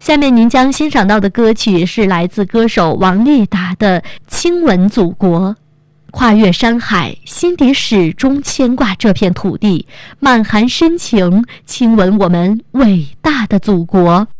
下面您将欣赏到的歌曲是来自歌手王丽达的《亲吻祖国》。跨越山海，心底始终牵挂这片土地，满含深情，亲吻我们伟大的祖国。